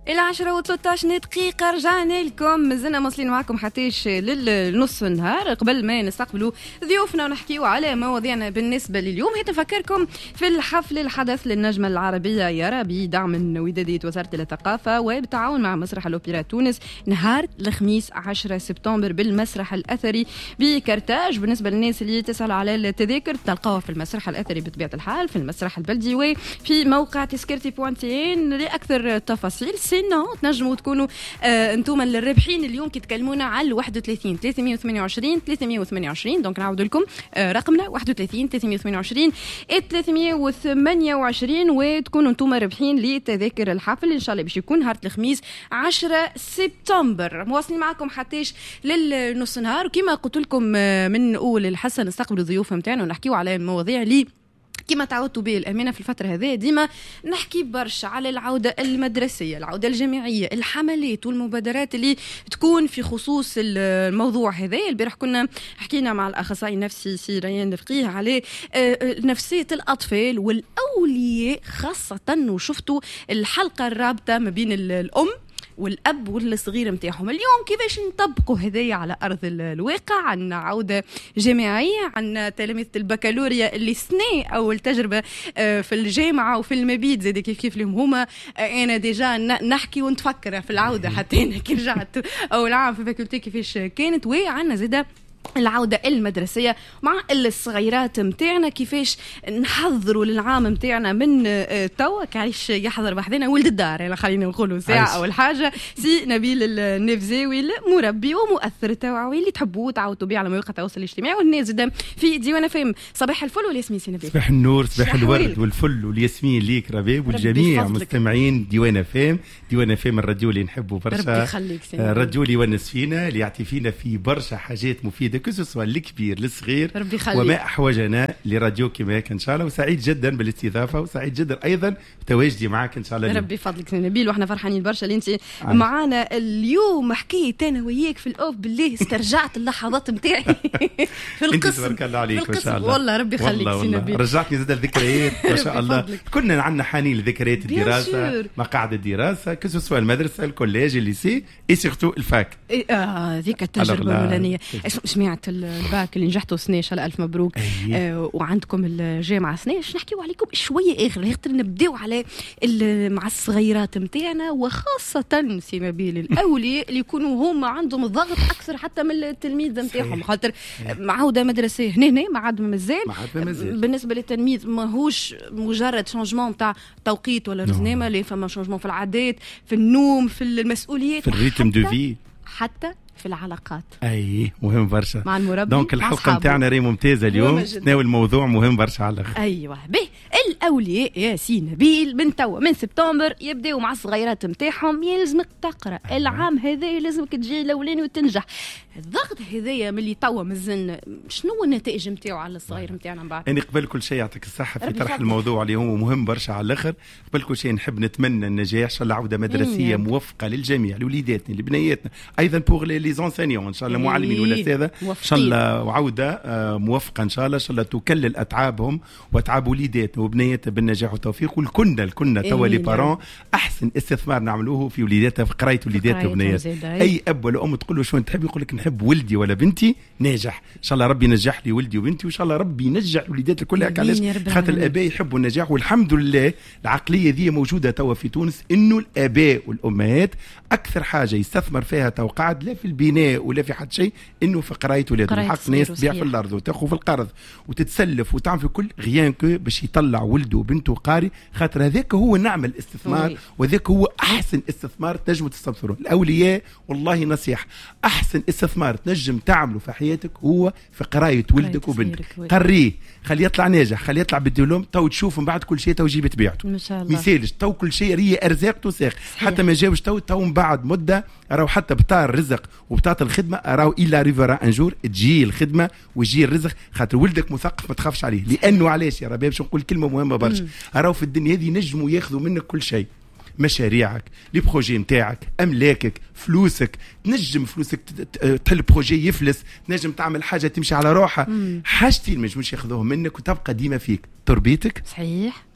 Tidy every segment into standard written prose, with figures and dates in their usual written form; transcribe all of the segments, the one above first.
10:13 دقيقة رجعنا لكم، مازلنا موصلين معكم حتىش للنص النهار. قبل ما نستقبلوا ضيوفنا ونحكيوا على مواضيعنا بالنسبة لليوم، نفكركم في الحفل الحدث للنجمة العربية يارا بدعم ودادية وزارة الثقافة وبالتعاون مع مسرح الأوبرا تونس نهار الخميس 10 سبتمبر بالمسرح الأثري بكرتاج. بالنسبة للناس اللي تسأل على التذاكر تلقاوها في المسرح الأثري بطبيعة الحال، في المسرح البلدي وفي موقع تذكرتي بوانتين لأكثر تفاصيل. سينو تنجموا تكونوا انتم الرابحين اليوم كي تكلمونا على 31 328 328. دونك نعاود لكم رقمنا 31 328 328 وتكونوا انتم رابحين لتذاكر الحفل ان شاء الله باش يكون نهار الخميس 10 سبتمبر. مواصلين معكم حتىش للنص نهار، وكما قلت لكم من اول الحصه نستقبلوا ضيوف نتاعنا ونحكيوا على مواضيع لي كما تعودتوا به الأمانة في الفترة هذه ديما نحكي برشا على العودة المدرسية، العودة الجامعية، الحملات والمبادرات اللي تكون في خصوص الموضوع هذا. البارح كنا حكينا مع الأخصائي النفسي سي ريان الفقيه على نفسية الأطفال والأولياء خاصة، وشفتوا الحلقة الرابطة ما بين الأم والأب والصغير متاعهم. اليوم كيفاش نطبقوا هذايا على أرض الواقع؟ عنا عودة جامعية، عنا تلاميذ البكالوريا اللي سنة أول تجربة في الجامعة وفي المبيت زي كيف لهم هما. أنا ديجا نحكي ونتفكر في العودة حتى أنا كي رجعت أول عام في فاكولتي كيفاش كانت، وعنا زيدا العودة المدرسية مع الصغيرات متاعنا، كيفاش نحضروا للعام متاعنا من توا. كعيش يحضر بحذنا ولد الدار، يعني خلينا نقولوا ساعة أول حاجة. سي نبيل النفزاوي مربي ومؤثر توعوي اللي تحبوه تعاودوا بيه على مواقع التواصل الاجتماعي، والناس جدا في ديوان فهم. صباح الفل والياسمين سي نبيل. صباح النور، صباح الورد والفل والياسمين ليك رباب والجميع مستمعين ديوان فهم. ديوان فهم الراديو اللي نحبه برشا، الراديو اللي يونس فينا، اللي يعطي فينا في برشا حاجات مفيدة كسوا الكبير للصغير، وما أحوجنا لراديو كما ان شاء الله. وسعيد جدا بالاستضافه، وسعيد جدا ايضا تواجدي معك ان شاء الله. ربي فضلك نبيل، واحنا فرحانين برشا اللي انت معانا اليوم. حكيت انا وياك في الاوف بالله، استرجعت اللحظات نتاعي في القسم. تبارك الله عليك ما شاء الله، والله ربي يخليك سي نبيل، رجعتني زاد الذكريات ما شاء الله. كنا عندنا حنين لذكريات الدراسه، مقاعد الدراسه كسوا المدرسه، الكوليج، الليسي، اي سيرتو الفاك. ذيك التجربه الاولانيه. سمعت الباك اللي نجحتوا سنة، شاء الله ألف مبروك. وعندكم الجامعة سنة، نحكيوا عليكم شوية آخر نبداو على مع الصغيرات متاعنا، وخاصة سي نبيل الأولياء اللي يكونوا هم عندهم ضغط أكثر حتى من التلميذ متاعهم، خاطر عودة مدرسية هنا ما عاد مازال. بالنسبة للتلميذ ماهوش مجرد شانجمون تاع توقيت ولا رزنامة، لا فما شانجمون في العادات، في النوم، في المسؤوليات، في الريتم دو في، حتى في العلاقات. اي مهم برشا مع المربي. دونك الحلقه نتاعنا ري ممتازه اليوم، تناول موضوع مهم برشا على الاخر. ايوه به الاولياء يا سي نبيل من توا من سبتمبر يبداو مع الصغيرات نتاعهم. يلزمك تقرا العام هذا، لازمك تجي الاولاني وتنجح. الضغط هذايا من اللي توا مازلنا، شنو النتائج نتاعو على الصغير نتاعنا من بعد؟ يعني قبل كل شيء يعطيك الصحه في طرح الموضوع اللي هو مهم برشا على الاخر. قبل كل شيء نحب نتمنى النجاح ان شاء الله، عوده مدرسيه موفقه للجميع، لوليداتنا لبنياتنا، ايضا بوغ لي زونسينيون ان شاء الله، معلمين والاساتذه ان شاء الله، وعوده موفقه ان شاء الله. ان شاء الله تكلل اتعابهم واتعاب وليداتنا وبنياتنا بالنجاح والتوفيق. والكنا توا لي بارون احسن استثمار نعملوه في وليداتنا، في قرايه وليداتنا وبنياتنا. اي اب ولا ام تقول له شو تحب، يقول لك نحب ولدي ولا بنتي ناجح. ان شاء الله ربي ينجح لي ولدي وبنتي، وان شاء الله ربي ينجح وليدات الكل. علاش؟ خاطر الاباء يحبوا النجاح، والحمد لله العقليه ذي موجوده توا في تونس، انه الاباء والامهات اكثر حاجه يستثمر فيها توقعد لا في البناء ولا في حد شيء، انه في قرايه ولادهم. الحق ناس تبيع في الارض وتاخذ في القرض وتتسلف وتعمل في كل غيان كو باش يطلع ولده وبنته قاري، خاطر هذاك هو نعم الاستثمار، وذاك هو احسن استثمار تنجم تستثمره. الاولياء والله نصيحه، احسن استثمار تنجم تعمله في حياتك هو في قرايه ولدك وبنتك. قريه، خليه يطلع ناجح، خليه يطلع بالدبلوم، تو تشوف من بعد كل شيء تو جيب تبيعته ما شاء الله. مثالش تو كل شيء ريه ارزاق توساق، حتى ما جاوش تو من بعد مده راهو حتى بتاع الرزق وبتاعت الخدمه راهو الا ريفرا انجور تجي الخدمه ويجي الرزق، خاطر ولدك مثقف ما تخافش عليه. لانه علاش يا ربي باش نقول كلمه مهمه برشا، راهو في الدنيا هذه نجموا ياخذوا منك كل شيء، مشاريعك، لي بروجي نتاعك، املاكك، فلوسك. تنجم فلوسك تحل بروجي يفلس، تنجم تعمل حاجه تمشي على روحها. حاجتين ما ينجموش ياخذوهم منك وتبقى ديما فيك، تربيتك صحيح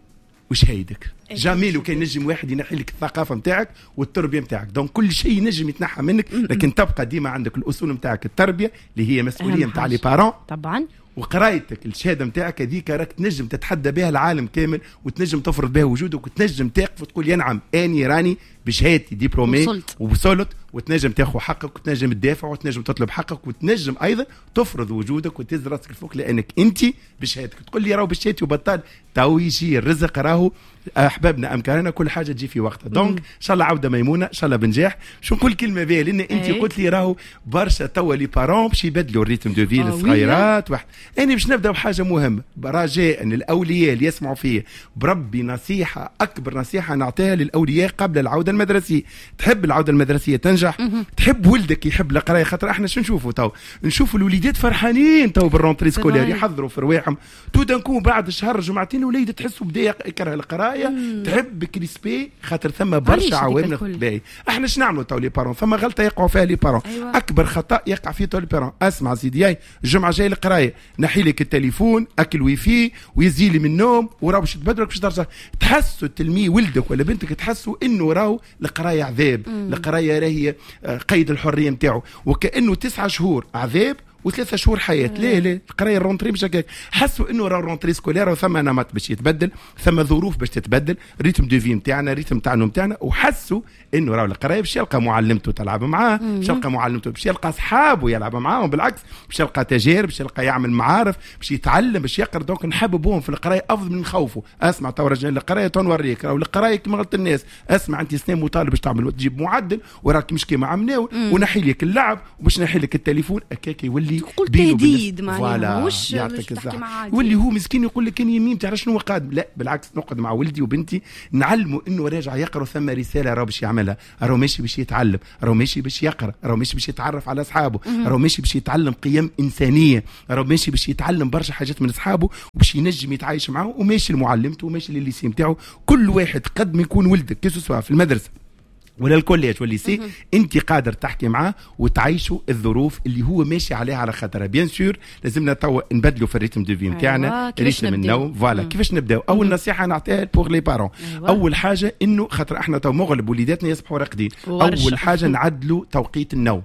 وشهيدك جامي لو كان نجم واحد ينحي لك الثقافه نتاعك والتربيه نتاعك. دونك كل شيء نجم يتنحى منك، لكن تبقى ديما عندك الاصول نتاعك التربيه اللي هي مسؤوليه نتاع لي بارون طبعا، وقرايتك الشهاده نتاعك هذيك راك تنجم تتحدى بها العالم كامل وتنجم تفرض بها وجودك وتنجم تقف وتقول ينعم اني راني بشهادتي ديبلومي وصلت، وتنجم تاخذ حقك وتنجم تدافع وتنجم تطلب حقك وتنجم ايضا تفرض وجودك وتهز راسك الفوق لانك انت بشهادتك. تقول لي راهو بشهادتي وبطال، تو يجي الرزق راهو احبابنا امكاننا كل حاجه تجي في وقتها. دونك ان شاء الله عوده ميمونه، ان شاء الله بنجاح. شو نقول كلمه بها لان انت قلت لي راهو برشا توا لي بارون باش يبدلوا الريتم دو في الصغيرات واحد. انا باش نبدا بحاجه مهمه رجاء الاولياء اللي يسمعوا فيا بربي نصيحه، اكبر نصيحه نعطيها للاولياء قبل العوده المدرسيه. تحب العوده المدرسيه تنجح، تحب ولدك يحب القرايه، خاطر احنا شو نشوفوا تو نشوفوا الوليدات فرحانين تو بالرونتري سكولير يحضروا في رواحهم تو دنكون بعد شهر جمعتين وليد تحسوا بدا يكره القرايه تحب كريسبي خاطر ثم برشا عوامل باهي. احنا اش نعملوا تو لي بارون؟ ثم غلطه يقعوا فيها لي بارون. أيوة. اكبر خطا يقع فيه تو لي بارون. اسمع سيدي الجمعه جاي القرايه نحي لك التليفون اكل ويفي ويزيلي من النوم وراه باش تبدلك باش ترجع. تحسوا التلميذ ولدك ولا بنتك تحسوا انه راهو القرايه عذاب، القرايه راهي قيد الحريه نتاعو وكانه 9 شهور عذاب و3 شهور حياه. لا القرايه الرونتري مش هكاك. حسوا انه راه الرونتري سكولير وثم نمط باش يتبدل، ثم ظروف باش تتبدل، ريتم دو في نتاعنا، ريتم تاع النوم نتاعنا، وحسوا انه راه القرايه باش يلقى معلمته تلعب معاه، باش يلقى معلمته، باش يلقى اصحابه يلعب معاهم، بالعكس باش يلقى تجارب، باش يلقى يعمل معارف، باش يتعلم، باش يقرا. دونك نحببوهم في القرايه افضل من نخوفوا. اسمع تو رجال القرايه تو نوريك راهو القرايه كما قلت الناس. اسمع انت سنين مطالب باش تعمل وتجيب معدل وراك مش كيما عمناو ونحي لك اللعب وباش نحي لك التليفون هكاك يولي تهديد معناها مش يعطيك الصحة. واللي هو مسكين يقول لك اني يمين تعرف شنو قادم. لا بالعكس نقعد مع ولدي وبنتي نعلمه انه راجع يقرا ثم رساله راه باش يعملها، راه ماشي باش يتعلم، راه ماشي باش يقرا، راه ماشي باش يتعرف على اصحابه، راه ماشي باش يتعلم قيم انسانيه، راه ماشي باش يتعلم برشا حاجات من اصحابه وباش ينجم يتعايش معه. وماشي لمعلمته وماشي للليسي نتاعو. كل واحد قد ما يكون ولدك كسوا في المدرسه ولا الكوليج والليسي انت قادر تحكي معاه وتعيشوا الظروف اللي هو ماشي عليها على خاطرها. بيان سور لازمنا تو نبدلوا في الريتم دو في نتاعنا، ريتم النوم. فوالا كيفاش نبداو؟ اول نصيحه نعطيها بوغ لي بارون. اول حاجه انه خاطر احنا تو مغلب وليداتنا يصبحوا راقدين، اول حاجه نعدلوا توقيت النوم.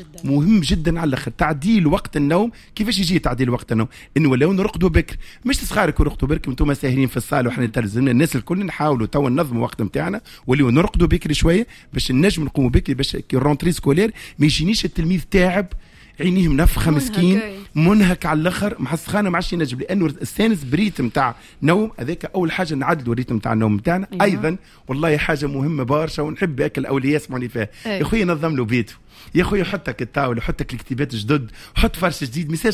مهم جدا على الاخر. تعديل وقت النوم. كيفاش يجي تعديل وقت النوم؟ انه ولاو نرقدوا بكر، مش صغارك يرقدوا بكر وانتم ساهرين في الصاله وحنا تلزمنا الناس الكل نحاولوا تو ننظموا وقت نتاعنا وليو نرقدوا بكري شويه باش نجم نقوموا بكري، باش كي الرونتري سكولير ما يجينيش التلميذ تاعب عينيه منفخه مسكين منهك على الاخر محسخانه ما عادش ينجم، لانه السانس بريتم تاع نوم. هذاك اول حاجه نعدلوا الريتم تاع النوم نتاعنا. ايضا والله حاجه مهمه برشا ونحب هيك الاولياء يسمعوني فيها. يا خويا نظم له بيته، يا خويا حطك الطاوله، حطك الكتيبات جدد، حط فرش جديد، ميساج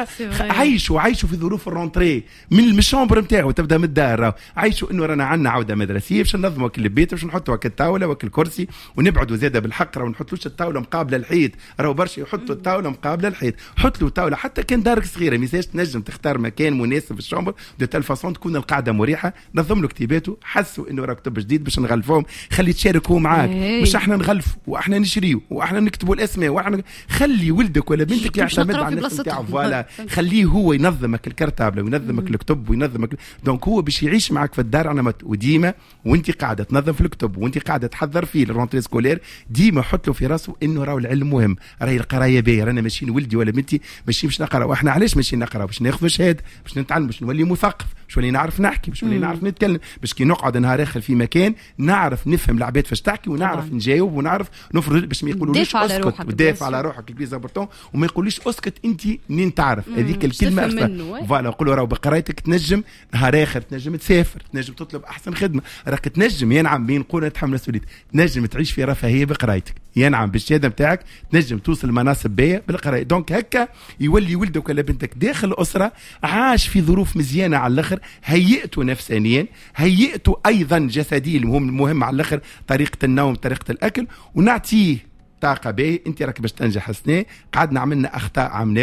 عيشوا في ظروف الرونتري من الشامبر نتاعو تبدا من الدار. عيشوا انه رانا عندنا عوده مدرسيه باش ننظموا كل البيت، باش نحطوا هكا الطاوله وكل الكرسي ونبعدوا زاده بالحق. راه ما نحطلوش الطاوله مقابله الحيط، راهو برشا يحطوا الطاوله مقابله الحيط. حط له طاوله حتى كان دارك صغيره، ميساج تنجم تختار مكان مناسب في الشامبر دو تال فاصون تكون القعده مريحه. نظم له كتيباته، حسوا انه راه كتب جديد باش نغلفوهم، خلي تشاركوا معاك، مش احنا نغلفوا واحنا نشريوا واحنا نكتبوا الاسماء واحنا. خلي ولدك ولا بنتك يعتمد على الناس نتاعو. فوالا خليه هو ينظمك الكرتابله وينظمك الكتب وينظمك. دونك هو باش يعيش معك في الدار على وديما وانت قاعده تنظم في الكتب وانت قاعده تحضر فيه الرونتري سكولير. ديما حط له في راسه انه راهو العلم مهم، راهي القرايه باهيه، رانا ماشيين ولدي ولا بنتي ماشيين باش نقرا. واحنا علاش ماشيين نقرا؟ باش ناخذ شهاده، باش نتعلم، باش نولي مثقف، باش نولي نعرف نحكي، باش نولي نعرف نتكلم، باش كي نقعد نهار اخر في مكان نعرف نفهم العباد فاش تحكي ونعرف نجاوب ونعرف نفرض، باش ما يقولوليش اسكت ودافع على روحك البيزا برتون وما يقوليش اسكت انت منين تعرف. هذيك الكلمه فوالا نقولوا راهو بقرايتك تنجم نهار اخر تنجم تسافر، تنجم تطلب احسن خدمه، راك تنجم ينعم بين نقول تحمل مسؤوليتك، تنجم تعيش في رفاهيه بقرايتك، ينعم بالشهاده نتاعك تنجم توصل لمناصب باهيه بالقرايه. دونك هكا يولي ولدك ولا بنتك داخل الاسره عاش في ظروف مزيانه على الاخر، هيئته نفسانيا، هيئته ايضا جسديا المهم على الاخر، طريقه النوم، طريقه الاكل، ونعطيه طاقه باهيه. انت راك باش تنجح السنه. قعدنا عملنا اخطاء عمناول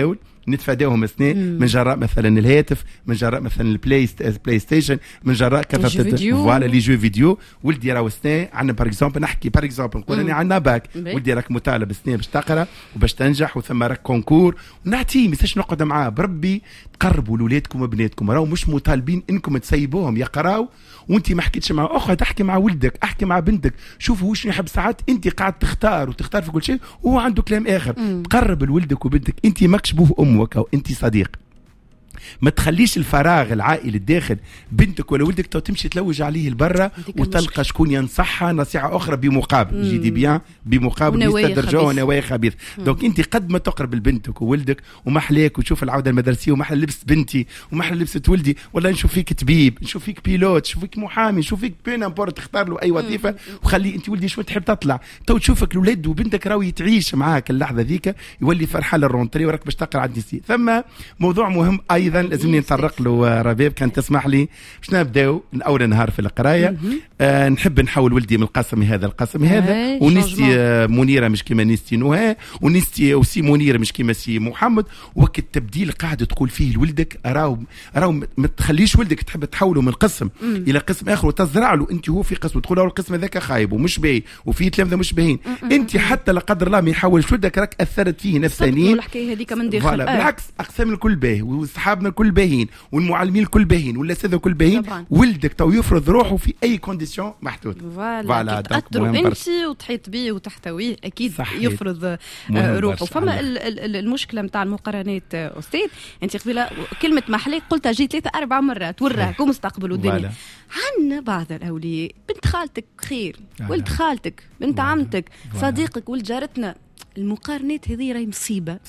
نتفاداهم سنة من جراء مثلا الهاتف، من جراء مثلا البلاي ستيشن، من جراء كثرة فوالا لي جو فيديو. ولدي راهو سنة عندنا باغ اكزومبل، نحكي باغ اكزومبل نقول انا عندنا باك، ولدي راك مطالب سنة باش تقرا وباش تنجح وثم راك كونكور، ونعطيه ميساج نقعد معاه بربي تقربوا لولادكم وبناتكم، راهو مش مطالبين انكم تسيبوهم يقراو وانت ما حكيتش معاه. اخرى تحكي مع ولدك، احكي مع بنتك، شوفوا واش يحب. ساعات انت قاعد تختار وتختار في كل شيء وهو عنده كلام اخر. تقرب لولدك وبنتك، انت ماكش بوه امك او انت صديق. ما تخليش الفراغ العائلي الداخل بنتك ولا ولدك تمشي تلوج عليه البرة وتلقى شكون ينصحها نصيحة أخرى بمقابل جي دي بيان بمقابل يستدرجوه ونوايا خبيث. دونك أنت قد ما تقرب لبنتك وولدك ومحلاك وتشوف العودة المدرسية ومحل لبس بنتي ومحل لبسة ولدي، ولا نشوف فيك طبيب، نشوف فيك بيلوت، نشوف فيك محامي، نشوف فيك بينامبورت، تختار له أي وظيفة وخلي أنت ولدي شو تحب تطلع تو تشوفك الولاد وبنتك راهو يتعيش معاك اللحظة ذيك، يولي فرحان للرونتري وراك باش تقرا عند النسي. ثم موضوع مهم أيضا لازمني نطرق له رباب، كان تسمح لي باش نبداو من اول نهار في القرايه. نحب نحول ولدي من القسم هذا القسم هذا، ونستي منيره مش كيما نستي نهى، ونستي وسي منيره مش كيما سي محمد. وقت التبديل قاعد تقول فيه لولدك راهو ما تخليش ولدك تحب تحوله من قسم الى قسم اخر وتزرع له انت هو في قسم، تقول له القسم هذاك خايب ومش باهي وفي تلامذه مش باهين. انت حتى لا قدر الله ما يحولش ولدك راك اثرت فيه نفسانيا. الحكايه هذيك من داخل بالعكس اقسام الكل باهي واصحابنا الكل باهيين والمعلمين الكل باهين والاساتذه الكل باهين. ولدك تو يفرض روحه في اي كونديسيون محدود. فوالا تاثروا انت وتحيط به وتحتويه اكيد صحيح. يفرض روحه. فما المشكله نتاع المقارنات استاذ، انت قبيله كلمه محليك قلتها جي 3-4 مرات وراك ومستقبل والدنيا. عندنا بعض الاولياء بنت خالتك خير، ولد خالتك، بنت عمتك، صديقك، ولد جارتنا. المقارنات هذه راهي مصيبه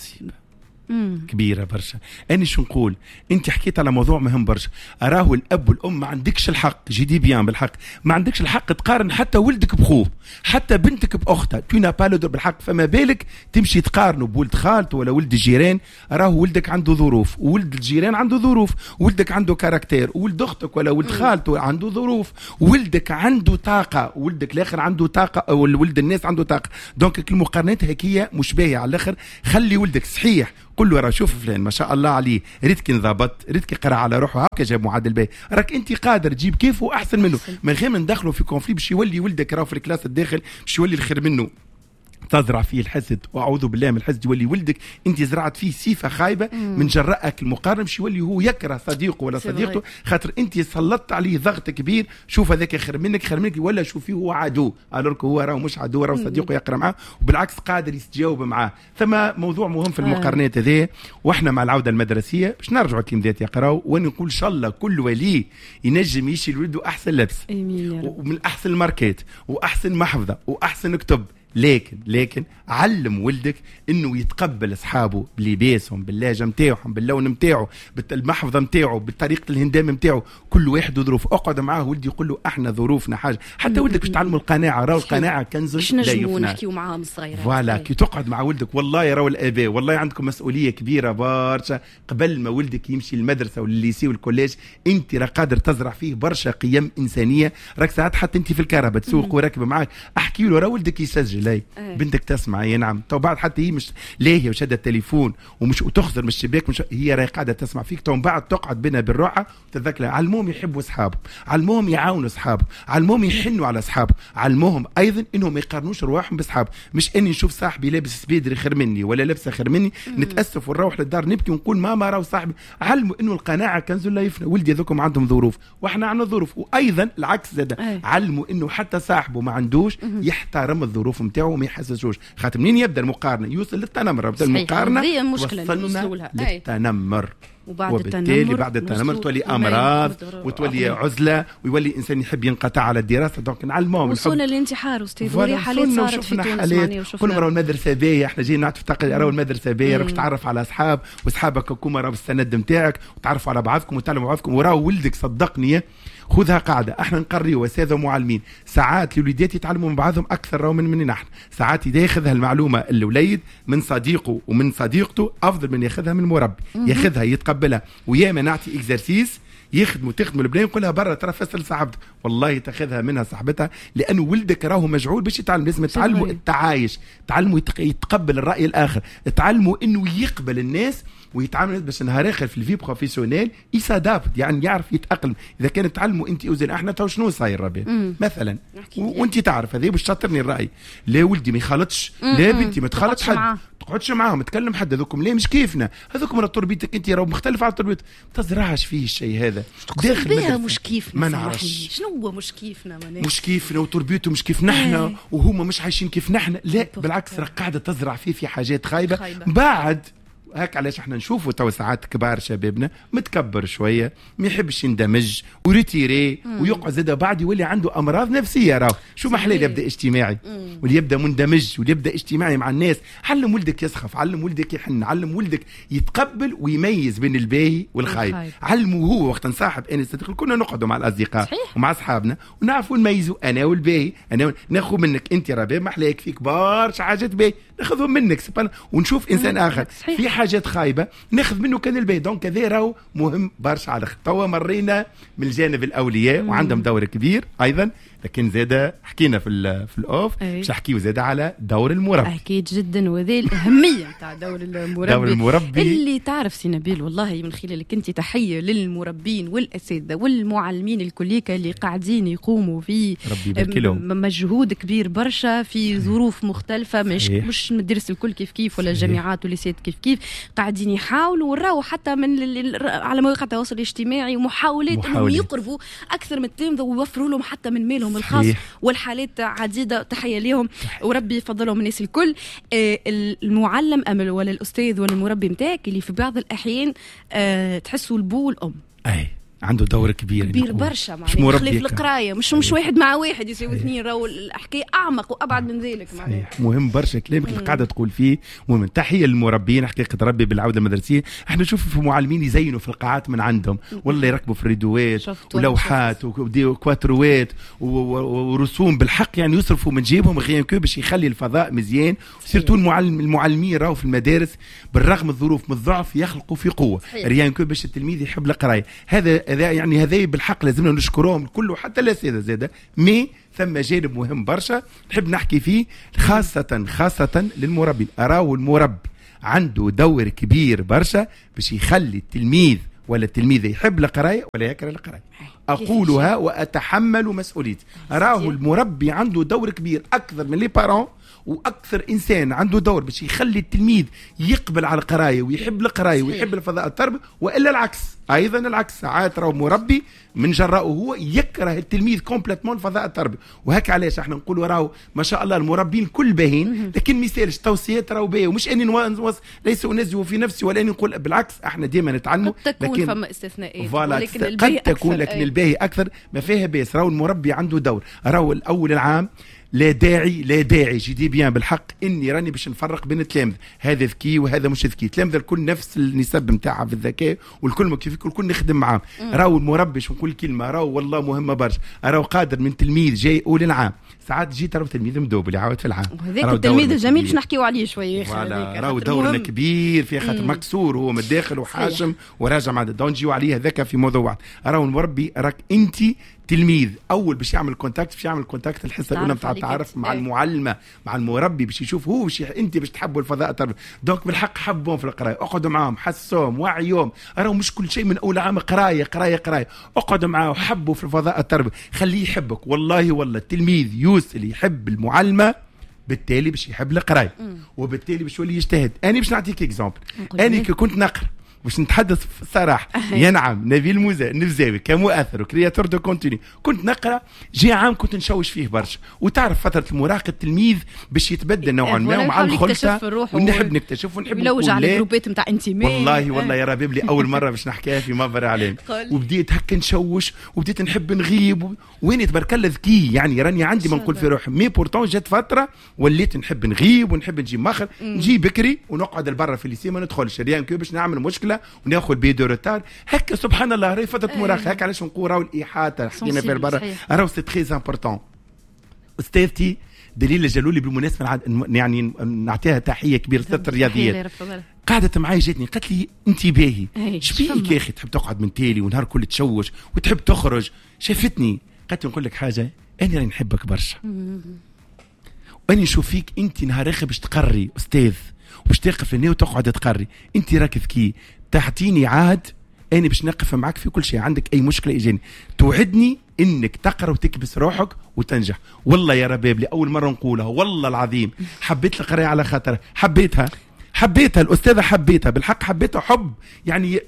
كبيرة برشا. أنا شو نقول، أنت حكيت على موضوع مهم برشا. أراه الأب والأم ما عندكش الحق، جي دي بيان بالحق، ما عندكش الحق تقارن حتى ولدك بخوه، حتى بنتك بأختها، تونا بالودر بالحق. فما بالك تمشي تقارنه بولد خالته ولا ولد الجيران. أراه ولدك عنده ظروف، وولد الجيران عنده ظروف، ولدك عنده كاركتير، وولد أختك ولا ولد خالته عنده ظروف، ولدك عنده طاقة، ولدك الآخر عنده طاقة، أو ولد الناس عنده طاقة. دونك المقارنات هكية مش باهية على الآخر. خلي ولدك صحيح قل له راه شوف فلان ما شاء الله عليه، ريتك انضبط، ريتك قرا على روحه هكا جاب معدل باهي، راك انت قادر تجيب كيفه احسن منه، من غير ما ندخلوا في كونفلي باش يولي ولدك راه في الكلاس الداخل باش يولي الخير منه. تزرع فيه الحسد، واعوذ بالله من الحسد، يولي ولدك انت زرعت فيه صفه خايبه من جراءك المقارنه، باش يولي هو يكره صديقه ولا صديقته، خاطر انت سلطت عليه ضغط كبير. شوف هذاك خير منك ولا شوف فيه هو عدو، الوغ هو راه مش عدو، راه صديقه يقرا معاه وبالعكس قادر يتجاوب معاه. ثم موضوع مهم في المقارنات هذه. واحنا مع العوده المدرسيه باش نرجعوا التلميذات يقراوا، ونقول ان شاء الله كل ولي ينجم يشي لولده احسن لبس ومن احسن الماركات واحسن محفظه واحسن كتب. لكن علم ولدك انه يتقبل اصحابه بلباسهم، باللاجه نتاعهم، باللون نتاعو، بالمحفظه نتاعو، بطريقه الهندام نتاعو. كل واحد وظروف. اقعد معاه ولدي يقول له احنا ظروفنا حاجه. حتى ولدك باش تعلموا القناعه، راهو القناعه كنز لا يفنى. نحكيو معاهم الصغيره فوالا كي تقعد مع ولدك والله راهو الاباء والله عندكم مسؤوليه كبيره برشا. قبل ما ولدك يمشي المدرسه والليسي والكوليج انت راه قادر تزرع فيه برشا قيم انسانيه. راك ساعات حتى انت في الكهرباء تسوق وراكب معاك احكي له راه ولدك يسجل هاي بنتك تسمع. اي نعم. تو بعد حتى هي مش لاهيه وشاده التليفون ومش وتخزر من الشباك، مش هي راهي قاعده تسمع فيك. تو بعد تقعد بينها بالروحه وتتذكر. علموهم يحبوا اصحابه، علموهم يعاونوا اصحابه، علموهم يحنوا على اصحابه، علموهم ايضا انهم ما يقارنوش رواحهم باصحابه. مش اني نشوف صاحبي لابس سبيدري خير مني ولا لابسه خير مني نتاسف ونروح للدار نبكي ونقول ماما راهو صاحبي. علموا انه القناعه كنز لا يفنى. ولدي هذوكم عندهم ظروف واحنا عندنا ظروف، وايضا العكس زاد. علموا انه حتى صاحبه ما عندوش يحترم الظروف نتاعو وما يحسسوش. خاطر منين يبدا المقارنه؟ يوصل للتنمر. يبدا المقارنه هذه المشكله وصلنا للتنمر. وبالتالي بعد التنمر تولي امراض وتولي عزله ويولي انسان يحب ينقطع على الدراسه. دونك نعلموهم وصلنا للانتحار استاذ. ولي حالات صارت في تونس. كل مره المدرسه باهيه، احنا جايين نعرف راهو المدرسه باهيه، راك تتعرف على اصحاب واصحابك هكوما راهو السند نتاعك وتعرفوا على بعضكم وتعلموا بعضكم. وراهو ولدك صدقني خذها قاعده، احنا نقريوا اساتذه ومعلمين ساعات الوليدات يتعلموا من بعضهم اكثر راهو من نحن. ساعات ياخذها المعلومه الوليد من صديقه ومن صديقته افضل من ياخذها من المربي. ياخذها يتقبلها. وياما نعطي اكزرسيس يخدموا البنيه يقولها برا ترى فصل صاحبتك، والله تاخذها منها صاحبتها، لانه ولدك راهو مجعول باش يتعلم. لازم تعلموا التعايش، تعلموا يتقبل الراي الاخر، تعلموا انه يقبل الناس ويتعامل باش نهار اخر في الفي بروفيسيونيل يسادابت، يعني يعرف يتاقلم. اذا كان تعلموا انت اوزن احنا تو شنو صاير ربي مثلا وانت تعرف هذا باش تشاطرني الراي، لا ولدي ما يخالطش، لا بنتي ما تخالطش حد، تقعدش معاهم تكلم حد، هذوكم ليه مش كيفنا، هذوكم تربيتك انت راهو مختلف على تربيتك، ما تزرعش فيه الشيء هذا داخل بها. مش كيفنا، ما نعرفش شنو هو مش كيفنا، مش كيفنا وتربيته مش كيف نحنا وهما مش عايشين كيف نحنا، لا بالعكس راك قاعده تزرع فيه في حاجات خايبه. بعد هاك علاش احنا نشوفوا تو ساعات كبار شبابنا متكبر شويه، ما يحبش يندمج وريتيري ويقعد زاد بعد يولي عنده امراض نفسيه. راهو شو محلى اللي يبدا اجتماعي واللي يبدا مندمج واللي يبدا اجتماعي مع الناس. علم ولدك يسخف، علم ولدك يحن، علم ولدك يتقبل ويميز بين الباهي والخايب. علمه هو وقت نصاحب انا صديق كنا نقعدوا مع الاصدقاء ومع اصحابنا ونعرفوا نميزوا انا والباهي، انا ناخذ منك انت رباب محلاك فيك برشا حاجات باهي ناخذهم منك ونشوف انسان اخر في حاجات خايبه ناخذ منه كان الباهي. دونك هذا راهو مهم برشا على توا مرينا من الجانب الاولياء وعندهم دور كبير ايضا، لكن زاده حكينا في الاوف باش نحكيو زاده على دور المربي. اكيد جدا، وهذه الاهميه تاع دور المربي. دور المربي اللي تعرف سي نبيل والله من خلالك انت تحيه للمربين والاساتذه والمعلمين الكليكه اللي قاعدين يقوموا في مجهود كبير برشا في ظروف مختلفه، مش المدارس الكل كيف ولا الجامعات والليسيات كيف قاعدين يحاولوا وراو حتى من على مواقع التواصل الاجتماعي ومحاولات انهم يقربوا اكثر من التلامذه ويوفروا لهم حتى من مالهم الخاص والحالات عديده. تحيه لهم وربي يفضلهم الناس الكل. المعلم ولا الاستاذ ولا المربي نتاعك اللي في بعض الاحيان تحسوا البو والام عنده دور كبير برشا، معناها يخلف القرايه مش واحد مع واحد يساوي اثنين، راهو الحكايه اعمق وابعد من ذلك. صحيح، مهم برشا كلامك اللي قاعده تقول فيه مهم. تحيه للمربيين حقيقه ربي بالعوده المدرسيه. احنا نشوف في معلمين يزينوا في القاعات من عندهم، والله يركبوا في ريدوات ولوحات وكواتروات ورسوم بالحق، يعني يصرفوا من جيبهم غير باش يخلي الفضاء مزيان. سيرتو المعلمين راهو في المدارس بالرغم من الظروف من الضعف يخلقوا في قوه ريان كو باش التلميذ يحب القرايه. هذا يعني هذا بالحق لازمنا نشكرهم كله حتى الاساتذه زاده. ثم جانب مهم برشا نحب نحكي فيه خاصه للمربي. اراو المربي عنده دور كبير برشا باش يخلي التلميذ ولا التلميذه يحب القرايه ولا يكره القرايه. اقولها واتحمل مسؤوليتي. اراو المربي عنده دور كبير اكثر من لي بارون، واكثر انسان عنده دور باش يخلي التلميذ يقبل على القرايه ويحب القرايه ويحب الفضاء التربوي، والا العكس ايضا العكس. ساعات راهو مربي من جراءه هو يكره التلميذ كومبليتمون الفضاء التربوي. وهكا علاش احنا نقولوا راهو ما شاء الله المربين كل باهين، لكن مثالش توصيات راهو باهيه، ومش اني ليس انزه في نفسي ولا اني نقول بالعكس. احنا ديما نتعلموا، قد تكون فما استثناءات ولكن قد تكون لكن الباهي اكثر ما فيها باس. راهو المربي عنده دور. راهو الاول العام لا داعي جدي بيان بالحق اني راني باش نفرق بين التلامذه، هذا ذكي وهذا مش ذكي. التلامذه الكل نفس النسب نتاعها في الذكاء والكل كيف الكل نخدم معاهم. راهو المربي شو نقول كلمه راهو والله مهمه برشا. راهو قادر من تلميذ جاي اول العام ساعات جيت راهو تلميذ مدوب يعاود في العام، هذاك التلميذ الجميل باش نحكيو عليه شويه. راهو دورنا كبير في خاطر مكسور هو من الداخل وحاشم وراجع مع دونجيو عليه هذاك في موضوع واحد. راهو المربي راك انت تلميذ اول باش يعمل كونتاكت الحصه الاولى نتاع التعارف مع المعلمه مع المربي باش يشوف هو انت باش تحبوا الفضاء التربوي. دونك بالحق حبهم في القرايه، اقعدوا معاهم حسوهم وعيهم. راهو مش كل شيء من اول عام قرايه. اقعدوا معاه وحبوا في الفضاء التربوي، خليه يحبك. والله التلميذ اللي يحب المعلمه بالتالي باش يحب القرايه وبالتالي باش يولي يجتهد. انا باش نعطيك اكزامبل. انا كنت نقرا باش نتحدث صراحه ينعم نبيل نفزاوي كمؤثر وكرياتور دو كونتيني كنت نقرا جي عام كنت نشوش فيه برشا. وتعرف فتره المراهقه التلميذ باش يتبدل نوعا ما ومع الخلطه ونحب نكتشف ونحب نلوج على الجروبات نتاع انتماء. والله يا ربيب لي اول مره باش نحكيها في منبر اعلامي وبديت هكا نشوش وبديت نحب نغيب وين تبارك الله ذكي. يعني راني عندي ما نقول في روحي مي بورتون جات فتره وليت نحب نغيب ونحب نجي مخر نجي بكري ونقعد البرا في الليسي ما ندخلش ريان كو باش نعمل مشكله وناخذ بيدو روتار هكا. سبحان الله راهي فتره مراهقه هكا. علاش نقول راهو الاحاطه حكينا في البرا راهو سي تري امبورطون. استاذتي دليل الجلولي بالمناسبة يعني نعطيها تحية كبيرة ست الرياضيات، قعدت معي جاتني قالت لي انت باهي شبيك يا اخي تحب تقعد من تالي ونهار كل تشوش وتحب تخرج. شافتني قالت لي نقول لك حاجة، أنا راني نحبك برشا وأنا نشوف فيك أنت نهار آخر باش تقري أستاذ وباش تقف لنا وتقعد تقري، أنت راك ذكي تعطيني عهد أنا باش نقف معك في كل شيء، عندك أي مشكلة إجاني توعدني إنك تقرأ وتكبس روحك وتنجح. والله يا رباب لأول مرة نقولها والله العظيم حبيت القراية على خاطر حبيتها الأستاذة، حبيتها بالحق، حبيتها حب يعني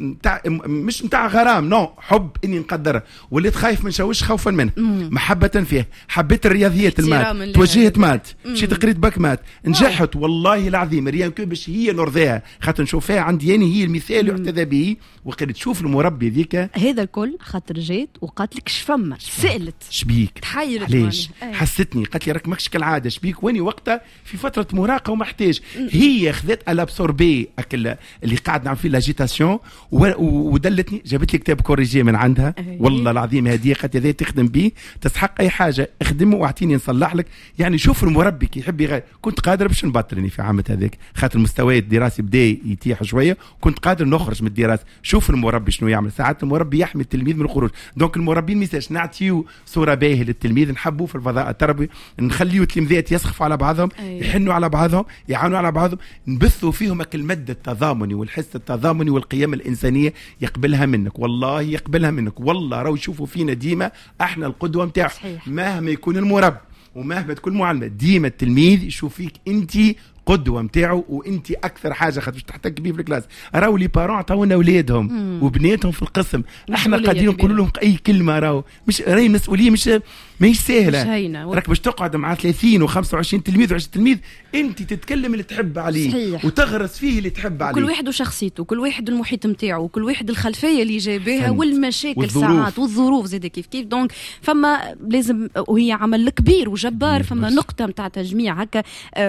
مش نتاع غرام، نو حب إني نقدرها، وليت خايف من شوش خوفا منه محبة فيه. حبيت الرياضيات المات، توجهت مات، مشيت قريت باك مات، نجحت والله العظيم ريان كو باش هي نرضيها خاطر نشوفها عندي أنا هي المثال يحتذى به. وقلت تشوف المربي ذيك هذا الكل خاطر جات وقالت لك شفما سألت شبيك تحيرت علاش حستني، قالت لي راك ماكش كالعاده شبيك، واني وقتها في فتره مراهقه ومحتاج. هي خذت الابسوربي اكل اللي قاعد نعمل فيه لاجيتاسيون ودلتني، جابت لي كتاب كوريجي من عندها والله العظيم هذه قالت هذا تخدم به تسحق اي حاجه اخدمه واعطيني نصلح لك. يعني شوف المربي كي يحب يغير، كنت قادر باش نبطلني في عامة هذاك خاطر المستوى الدراسي بدا يتيح شويه، كنت قادر نخرج من الدراسه. شوف المربي شنو يعمل، ساعات المربي يحمي التلميذ من الخروج. دونك المربي ميساج نعطيو صوره باهيه للتلميذ، نحبوه في الفضاء التربوي، نخليو التلميذات يسخفوا على بعضهم يحنوا على بعضهم يعانوا على بعضهم، نبثوا فيهم المادة التضامني والحس التضامني والقيم الإنسانية يقبلها منك والله يقبلها منك. والله راهو يشوفوا فينا ديما احنا القدوة متاعه، مهما يكون المربي ومهما تكون معلمة ديما التلميذ يشوف فيك انت قدوه متاعه وانت اكثر حاجه خاطر باش تحتك بيه في الكلاس. راهو لي بارون عطاونا اولادهم وبناتهم في القسم، احنا قاعدين نقول لهم اي كلمه، راهو مش راهي مسؤوليه مش سهله، راك باش تقعد مع 30 و25 تلميذ و20 تلميذ انت تتكلم اللي تحب عليه صحيح. وتغرس فيه اللي تحب عليه، كل واحد وشخصيته، كل واحد المحيط نتاعو، وكل واحد الخلفيه اللي جاي بها والمشاكل ساعات والظروف زاد كيف دونك فما لازم، وهي عمل كبير وجبار، فما نقطه نتاع تجميع هكا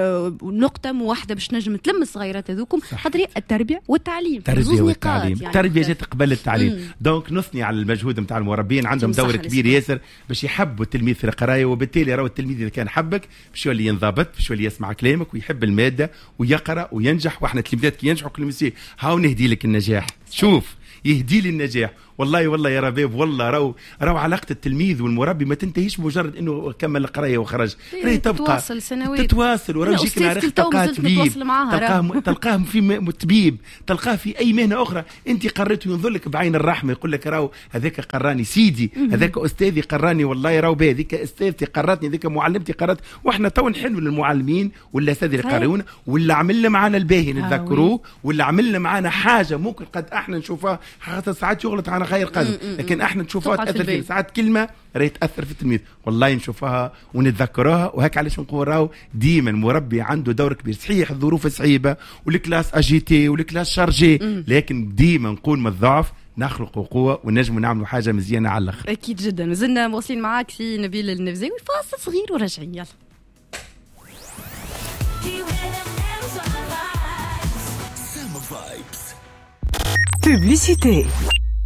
نقطه واحده باش نجم تلم الصغيرات هذوكم خاطر التربيه والتعليم. التربيه جات قبل التعليم. دونك نثني على المجهود نتاع المربين، عندهم دور كبير ياسر باش يحبوا التلميذ في القرايه، وبالتالي راهو التلميذ اذا كان حبك باش يولي ينضبط، باش يولي يسمع كلامك ويحب الماده ويقرا وينجح. واحنا التلميذات كي ينجحوا كل مسير هاو نهدي لك النجاح، شوف يهدي لي النجاح والله يا رباب. والله راهو علاقه التلميذ والمربي ما تنتهيش بمجرد انه كمل القرايه وخرج، راهي تبقى تتواصل وراهو يجيك نهار تلقاه طبيب، تلقاه في طبيب، تلقاه في اي مهنه اخرى. انت قريت وينظر لك بعين الرحمه، يقول لك راهو هذاك قراني سيدي، هذاك استاذي قراني، والله راهو به هذيك استاذتي قراتني، هذيك معلمتي قرات. واحنا تو نحنوا للمعلمين ولا اساتذه اللي قاريونا ولا عملنا معنا الباهي نتذكروه، ولا عملنا معنا حاجه ممكن قد احنا نشوفها خاطر ساعات يغلط على غير قصد، لكن احنا نشوفها تاثر فينا. ساعات كلمه راهي تاثر في التلميذ والله نشوفها ونتذكروها. وهيك علاش نقول راهو ديما المربي عنده دور كبير. صحيح الظروف صعيبه والكلاس اجيتي والكلاس شارجي، لكن ديما نقول من الضعف نخلق قوه ونجم نعملوا حاجه مزيانه على الاخر. اكيد جدا. وزلنا مواصلين معاك في نبيل النفزاوي، فاصل صغير وراجعين. يلا بوبليسيتي.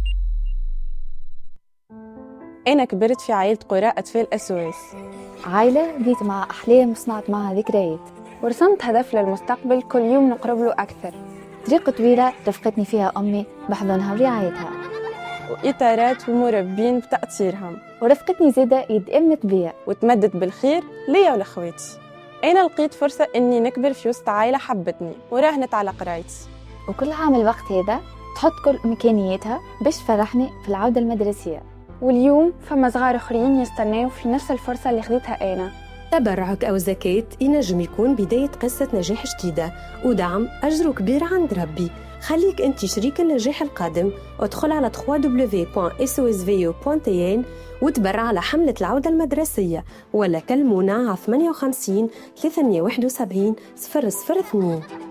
أنا كبرت في عائلة قراء أطفال SOS، عائلة بديت مع أحلام وصنعت معها ذكريات، ورسمت هدف للمستقبل كل يوم نقرب له أكثر. طريق طويلة رفقتني فيها أمي بحضنها ورعايتها، وإطارات ومربين بتأثيرهم، ورفقتني زادة يد أمنت بيا وتمدد بالخير ليا ولأخواتي. أنا لقيت فرصة إني نكبر في وسط عائلة حبتني وراهنت على قرايتي، وكل عام الوقت هذا تحط كل إمكانياتها باش تفرحني في العودة المدرسية. واليوم فما صغار آخرين يستناو في نفس الفرصة اللي خذيتها أنا. تبرعك أو زكاة ينجم يكون بداية قصة نجاح جديدة، ودعم أجره كبير عند ربي. خليك أنت شريك النجاح القادم، ادخل على www.sosvu.tn وتبرع على حملة العودة المدرسية، ولا كلمونا على 58 371 002.